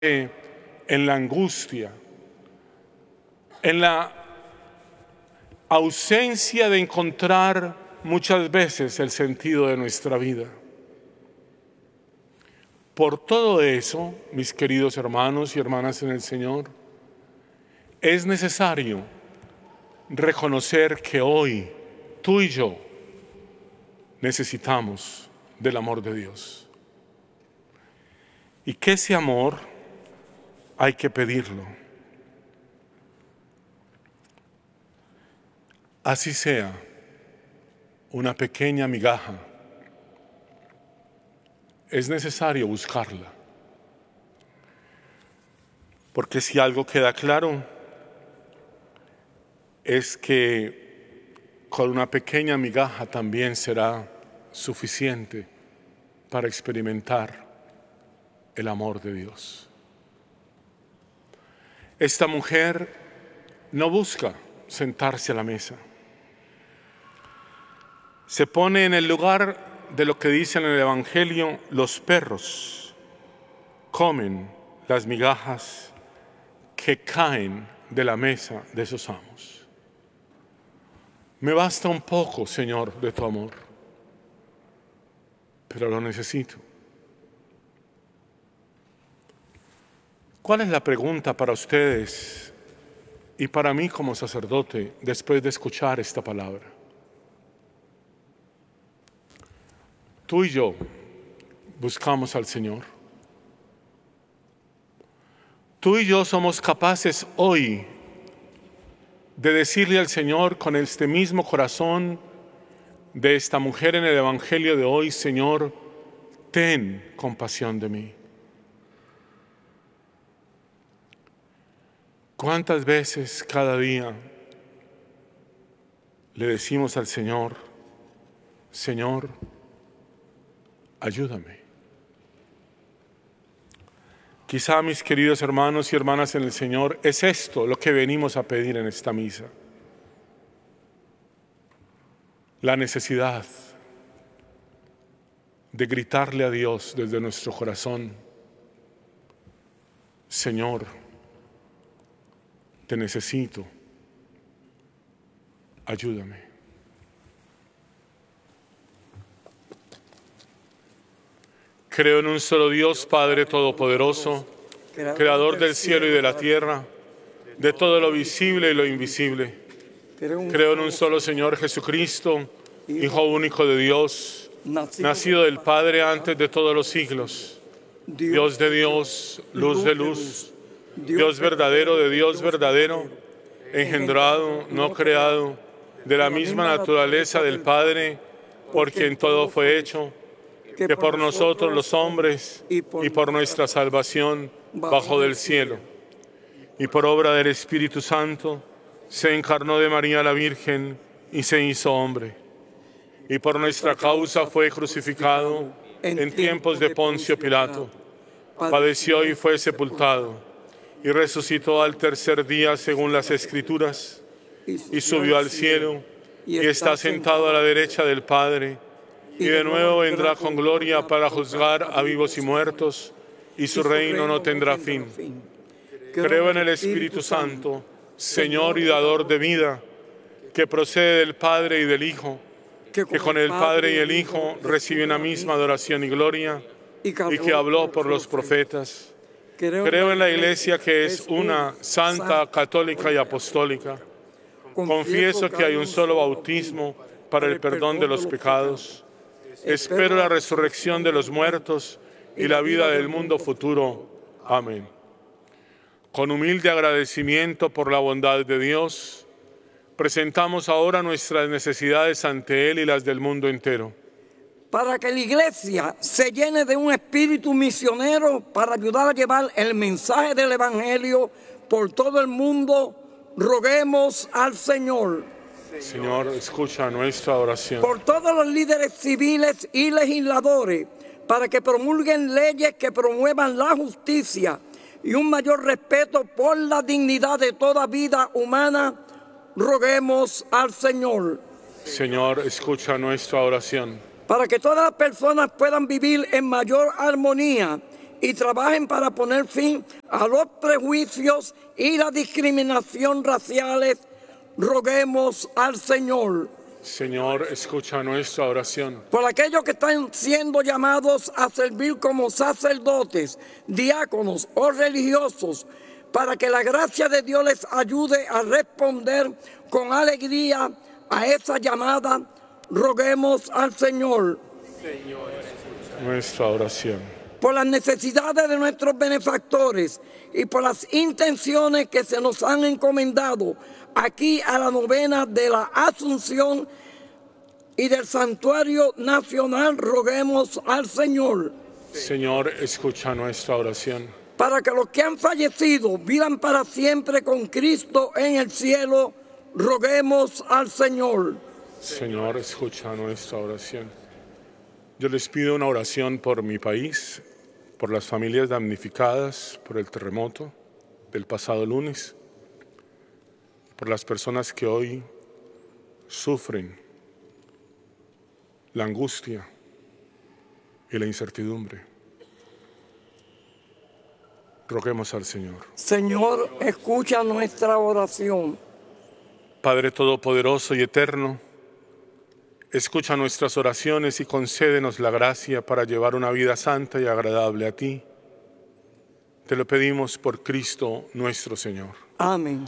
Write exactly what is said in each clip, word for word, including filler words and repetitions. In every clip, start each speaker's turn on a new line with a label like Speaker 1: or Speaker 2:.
Speaker 1: en la angustia, en la ausencia de encontrar muchas veces el sentido de nuestra vida. Por todo eso, mis queridos hermanos y hermanas en el Señor, es necesario reconocer que hoy tú y yo necesitamos del amor de Dios. Y que ese amor hay que pedirlo. Así sea una pequeña migaja, es necesario buscarla. Porque si algo queda claro, es que con una pequeña migaja también será suficiente para experimentar el amor de Dios. Esta mujer no busca sentarse a la mesa. Se pone en el lugar de lo que dice en el Evangelio: los perros comen las migajas que caen de la mesa de sus amos. Me basta un poco, Señor, de tu amor, pero lo necesito. ¿Cuál es la pregunta para ustedes y para mí como sacerdote después de escuchar esta palabra? Tú y yo buscamos al Señor. Tú y yo somos capaces hoy de decirle al Señor con este mismo corazón de esta mujer en el Evangelio de hoy: Señor, ten compasión de mí. ¿Cuántas veces cada día le decimos al Señor: Señor, ayúdame? Quizá, mis queridos hermanos y hermanas en el Señor, es esto lo que venimos a pedir en esta misa. La necesidad de gritarle a Dios desde nuestro corazón: Señor, te necesito, ayúdame. Creo en un solo Dios, Padre Todopoderoso, Creador del cielo y de la tierra, de todo lo visible y lo invisible. Creo en un solo Señor Jesucristo, Hijo único de Dios, nacido del Padre antes de todos los siglos, Dios de Dios, luz de luz, Dios verdadero de Dios verdadero, engendrado, no creado, de la misma naturaleza del Padre, por quien todo fue hecho, que por nosotros los hombres y por nuestra salvación bajó del cielo, y por obra del Espíritu Santo se encarnó de María la Virgen y se hizo hombre, y por nuestra causa fue crucificado en tiempos de Poncio Pilato, padeció y fue sepultado, y resucitó al tercer día según las Escrituras, y subió al cielo, y está sentado a la derecha del Padre, y de nuevo vendrá con gloria para juzgar a vivos y muertos, y su reino no tendrá fin. Creo en el Espíritu Santo, Señor y dador de vida, que procede del Padre y del Hijo, que con el Padre y el Hijo recibe una misma adoración y gloria, y que habló por los profetas. Creo en la Iglesia, que es una, santa, católica y apostólica. Confieso que hay un solo bautismo para el perdón de los pecados. Espero la resurrección de los muertos y la vida del mundo futuro. Amén. Con humilde agradecimiento por la bondad de Dios, presentamos ahora nuestras necesidades ante Él y las del mundo entero.
Speaker 2: Para que la Iglesia se llene de un espíritu misionero para ayudar a llevar el mensaje del Evangelio por todo el mundo, roguemos al Señor.
Speaker 1: Señor, escucha nuestra oración.
Speaker 2: Por todos los líderes civiles y legisladores, para que promulguen leyes que promuevan la justicia y un mayor respeto por la dignidad de toda vida humana, roguemos al Señor.
Speaker 1: Señor, escucha nuestra oración.
Speaker 2: Para que todas las personas puedan vivir en mayor armonía y trabajen para poner fin a los prejuicios y la discriminación raciales. Roguemos al Señor.
Speaker 1: Señor, escucha nuestra oración.
Speaker 2: Por aquellos que están siendo llamados a servir como sacerdotes, diáconos o religiosos, para que la gracia de Dios les ayude a responder con alegría a esa llamada, roguemos al Señor.
Speaker 1: Señor, escucha nuestra oración.
Speaker 2: Por las necesidades de nuestros benefactores y por las intenciones que se nos han encomendado aquí a la novena de la Asunción y del Santuario Nacional, roguemos al Señor.
Speaker 1: Señor, escucha nuestra oración.
Speaker 2: Para que los que han fallecido vivan para siempre con Cristo en el cielo, roguemos al Señor.
Speaker 1: Señor, escucha nuestra oración. Yo les pido una oración por mi país, por las familias damnificadas por el terremoto del pasado lunes, por las personas que hoy sufren la angustia y la incertidumbre. Roguemos al Señor.
Speaker 2: Señor, escucha nuestra oración.
Speaker 1: Padre Todopoderoso y Eterno, escucha nuestras oraciones y concédenos la gracia para llevar una vida santa y agradable a ti. Te lo pedimos por Cristo nuestro Señor.
Speaker 2: Amén.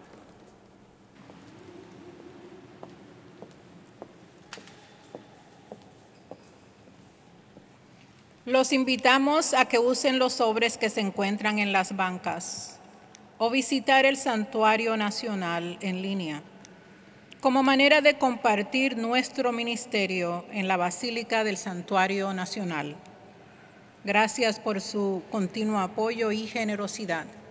Speaker 3: Los invitamos a que usen los sobres que se encuentran en las bancas o visitar el Santuario Nacional en línea como manera de compartir nuestro ministerio en la Basílica del Santuario Nacional. Gracias por su continuo apoyo y generosidad.